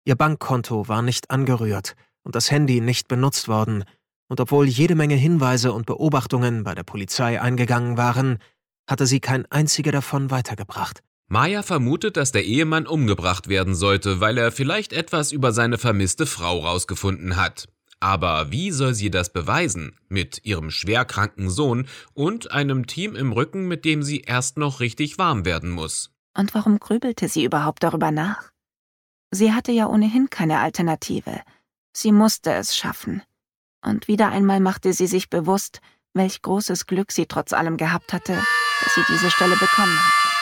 Ihr Bankkonto war nicht angerührt und das Handy nicht benutzt worden, und obwohl jede Menge Hinweise und Beobachtungen bei der Polizei eingegangen waren, hatte sie kein einziger davon weitergebracht. Maya vermutet, dass der Ehemann umgebracht werden sollte, weil er vielleicht etwas über seine vermisste Frau rausgefunden hat. Aber wie soll sie das beweisen? Mit ihrem schwerkranken Sohn und einem Team im Rücken, mit dem sie erst noch richtig warm werden muss. Und warum grübelte sie überhaupt darüber nach? Sie hatte ja ohnehin keine Alternative. Sie musste es schaffen. Und wieder einmal machte sie sich bewusst, welch großes Glück sie trotz allem gehabt hatte, dass sie diese Stelle bekommen hatte.